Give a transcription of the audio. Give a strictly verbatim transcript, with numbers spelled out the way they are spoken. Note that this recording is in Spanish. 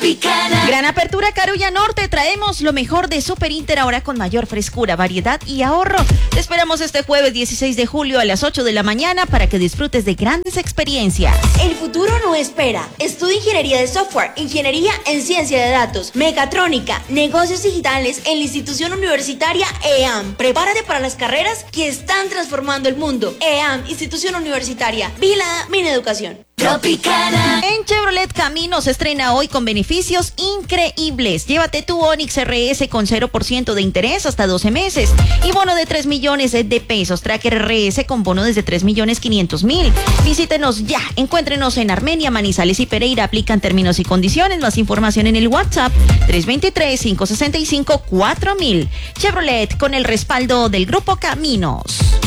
Tropicana. Gran apertura Carulla Norte, traemos lo mejor de Super Inter ahora con mayor frescura, variedad y ahorro. Te esperamos este jueves dieciséis de julio a las ocho de la mañana para que disfrutes de grandes experiencias. El futuro no espera. Estudia ingeniería de software, ingeniería en ciencia de datos, mecatrónica, negocios digitales en la institución universitaria E A M. Prepárate para las carreras que están transformando el mundo. E A M, institución universitaria. Vigilada Mineducación. Tropicana. En Chevrolet Camino se estrena hoy con beneficios increíbles. Llévate tu Onix R S con cero por ciento de interés hasta doce meses y bono de tres millones de pesos. Tracker R S con bono desde tres millones quinientos mil. Visítenos ya. Encuéntrenos en Armenia, Manizales y Pereira. Aplican términos y condiciones. Más información en el WhatsApp tres dos tres, cinco seis cinco, cuatro mil. Chevrolet con el respaldo del Grupo Caminos.